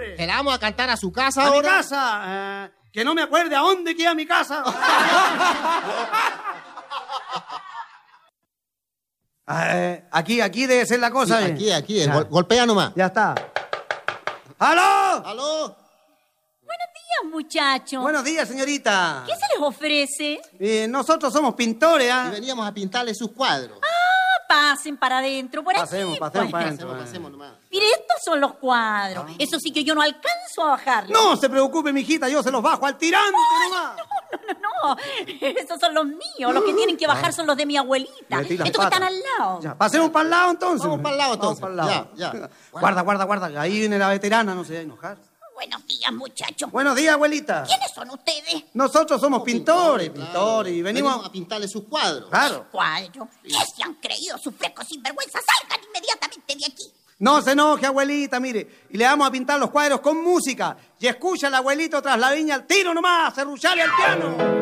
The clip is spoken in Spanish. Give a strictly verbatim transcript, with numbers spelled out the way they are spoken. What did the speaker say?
preocupe. ¿Que la vamos a cantar a su casa ¿A ahora? mi casa? Eh, que no me acuerde a dónde queda mi casa. Eh, aquí, aquí debe ser la Sí, cosa. eh. aquí, aquí, Ya. gol- golpea nomás. Ya está. ¡Aló! ¿Aló? Buenos días, muchachos. Buenos días, señorita. ¿Qué se les ofrece? Eh, nosotros somos pintores, Y ¿ah? veníamos a pintarle sus cuadros. Ah, pasen para adentro, por Pasemos, aquí. pasemos pues. para adentro. Pasemos, eh. pasemos nomás. Mire, estos son los cuadros. Eso sí que yo no alcanzo a bajarlos. No se preocupe, mijita, yo se los bajo al tirante nomás. No, no, no. Esos son los míos. Los que tienen que bajar son los de mi abuelita. Metí las Estos que patas. están al lado. Ya, pasemos para el lado entonces. Vamos pa'l lado, entonces. Vamos pa'l lado. Ya, ya. Guarda, guarda, guarda. Ahí viene la veterana, no se va a enojar. Buenos días, muchachos. Buenos días, abuelita. ¿Quiénes son ustedes? Nosotros somos pintores, claro. pintores, y venimos... a pintarle sus cuadros. Claro. Cuadro. ¿Qué se han creído sus frescos sinvergüenza? Salgan inmediatamente de aquí. No se enoje, abuelita, mire. Y le vamos a pintar los cuadros con música. Y escucha al abuelito tras la viña al tiro nomás, a serrucharle al piano.